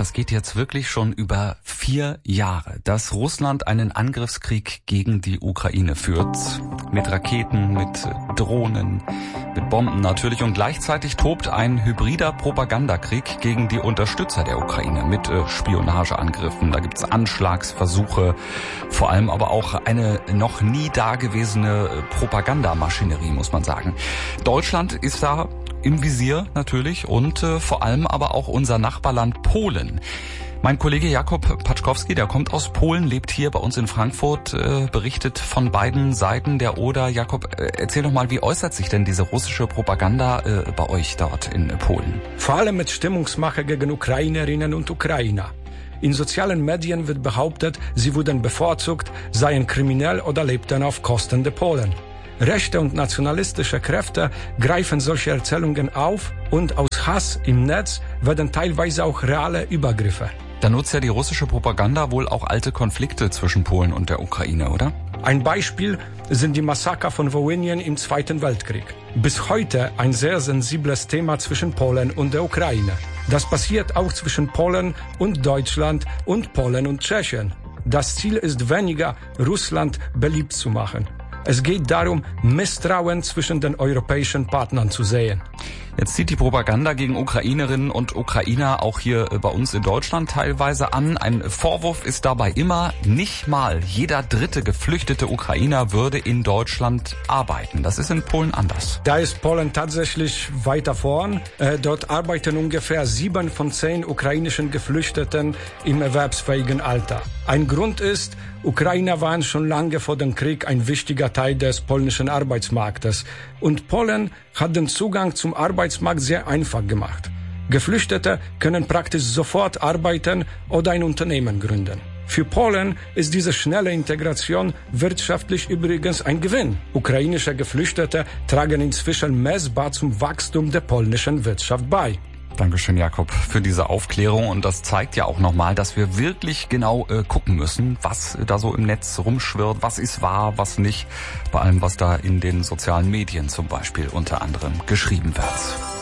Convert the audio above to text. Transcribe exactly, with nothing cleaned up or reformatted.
das geht jetzt wirklich schon über vier Jahre, dass Russland einen Angriffskrieg gegen die Ukraine führt. Mit Raketen, mit Drohnen, mit Bomben natürlich. Und gleichzeitig tobt ein hybrider Propagandakrieg gegen die Unterstützer der Ukraine mit äh, Spionageangriffen. Da gibt's Anschlagsversuche, vor allem aber auch eine noch nie dagewesene Propagandamaschinerie, muss man sagen. Deutschland ist da im Visier natürlich und äh, vor allem aber auch unser Nachbarland Polen. Mein Kollege Jakob Paczkowski, der kommt aus Polen, lebt hier bei uns in Frankfurt, äh, berichtet von beiden Seiten der Oder. Jakob, äh, erzähl doch mal, wie äußert sich denn diese russische Propaganda äh, bei euch dort in äh, Polen? Vor allem mit Stimmungsmache gegen Ukrainerinnen und Ukrainer. In sozialen Medien wird behauptet, sie wurden bevorzugt, seien kriminell oder lebten auf Kosten der Polen. Rechte und nationalistische Kräfte greifen solche Erzählungen auf und aus Hass im Netz werden teilweise auch reale Übergriffe. Da nutzt ja die russische Propaganda wohl auch alte Konflikte zwischen Polen und der Ukraine, oder? Ein Beispiel sind die Massaker von Wolynien im Zweiten Weltkrieg. Bis heute ein sehr sensibles Thema zwischen Polen und der Ukraine. Das passiert auch zwischen Polen und Deutschland und Polen und Tschechien. Das Ziel ist weniger, Russland beliebt zu machen. Es geht darum, Misstrauen zwischen den europäischen Partnern zu sehen. Jetzt zieht die Propaganda gegen Ukrainerinnen und Ukrainer auch hier bei uns in Deutschland teilweise an. Ein Vorwurf ist dabei immer, nicht mal jeder dritte geflüchtete Ukrainer würde in Deutschland arbeiten. Das ist in Polen anders. Da ist Polen tatsächlich weiter vorn. Äh, dort arbeiten ungefähr sieben von zehn ukrainischen Geflüchteten im erwerbsfähigen Alter. Ein Grund ist, Ukrainer waren schon lange vor dem Krieg ein wichtiger Teil des polnischen Arbeitsmarktes. Und Polen hat den Zugang zum Arbeitsmarkt sehr einfach gemacht. Geflüchtete können praktisch sofort arbeiten oder ein Unternehmen gründen. Für Polen ist diese schnelle Integration wirtschaftlich übrigens ein Gewinn. Ukrainische Geflüchtete tragen inzwischen messbar zum Wachstum der polnischen Wirtschaft bei. Dankeschön, Jakob, für diese Aufklärung. Und das zeigt ja auch nochmal, dass wir wirklich genau äh, gucken müssen, was da so im Netz rumschwirrt, was ist wahr, was nicht. Bei allem, was da in den sozialen Medien zum Beispiel unter anderem geschrieben wird.